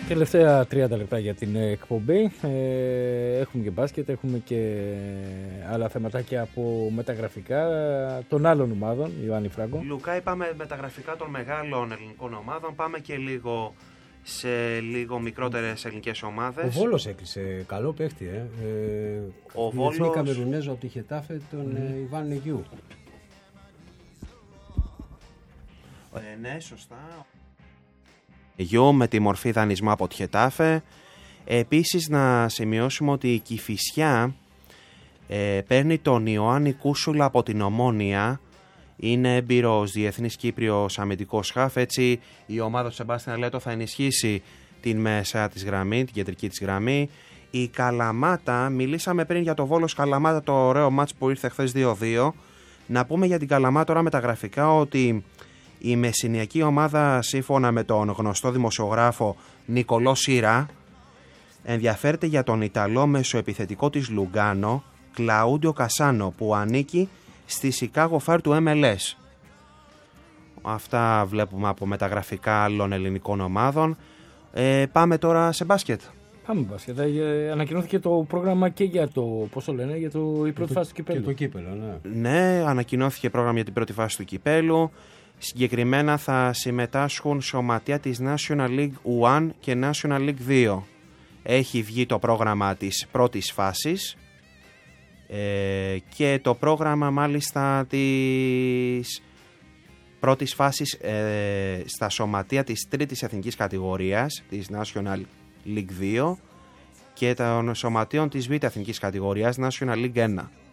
Τελευταία 30 λεπτά για την εκπομπή. Έχουμε και μπάσκετ, έχουμε και άλλα θεματάκια από μεταγραφικά των άλλων ομάδων. Ιωάννη Φράγκο. Λουκά, είπαμε μεταγραφικά των μεγάλων ελληνικών ομάδων. Πάμε και λίγο σε λίγο μικρότερες ελληνικές ομάδες. Ο Βόλος έκλεισε καλό παίχτη. Ο Βόλος... Διεθνή Καμερουνέζο από τη Χετάφε, τον Ιβάν Νεγιού. Ναι, σωστά. Γιο με τη μορφή δανεισμού από τη Χετάφε. Επίσης να σημειώσουμε ότι η Κηφισιά παίρνει τον Ιωάννη Κούσουλα από την Ομόνια. Είναι έμπειρος διεθνής Κύπριος αμυντικός χαφ. Έτσι η ομάδα του Σεμπάστιαν Αλέτο θα ενισχύσει την μέσα της γραμμή, την κεντρική της γραμμή. Η Καλαμάτα, μιλήσαμε πριν για το Βόλος Καλαμάτα, το ωραίο μάτς που ήρθε χθες 2-2. Να πούμε για την Καλαμάτα τώρα μεταγραφικά ότι η μεσηνιακή ομάδα, σύμφωνα με τον γνωστό δημοσιογράφο Νικολό Σίρα, ενδιαφέρεται για τον Ιταλό μεσοεπιθετικό της Λουγκάνο, Κλαούντιο Κασάνο, που ανήκει στη Chicago Fire του MLS. Αυτά βλέπουμε από μεταγραφικά άλλων ελληνικών ομάδων. Πάμε τώρα σε μπάσκετ. Πάμε μπάσκετ. Ανακοινώθηκε το πρόγραμμα και για το, πώς το λένε, για η πρώτη φάση του κυπέλου. Και το κύπελο, ναι. Ναι, ανακοινώθηκε πρόγραμμα για την πρώτη φάση του κυπέλου. Συγκεκριμένα θα συμμετάσχουν σωματεία της National League 1 και National League 2. Έχει βγει το πρόγραμμα της πρώτης φάσης και το πρόγραμμα μάλιστα της πρώτης φάσης στα σωματεία της τρίτης εθνικής κατηγορίας της National League 2 και των σωματείων της β' εθνικής κατηγορίας National League 1.